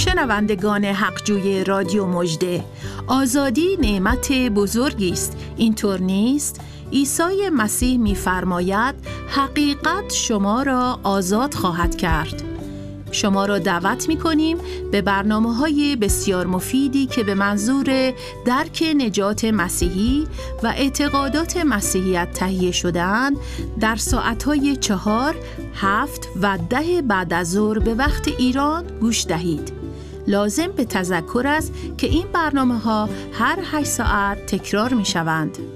شنوندگان حقجوی رادیو مژده، آزادی نعمت بزرگی است. اینطور نیست؟ عیسی مسیح می‌فرماید حقیقت شما را آزاد خواهد کرد. شما را دعوت می‌کنیم به برنامه‌های بسیار مفیدی که به منظور درک نجات مسیحی و اعتقادات مسیحیت تهیه شده‌اند در ساعت‌های 4، 7 و 10 بعد از ظهر به وقت ایران گوش دهید. لازم به تذکر است که این برنامه‌ها هر 8 ساعت تکرار می‌شوند.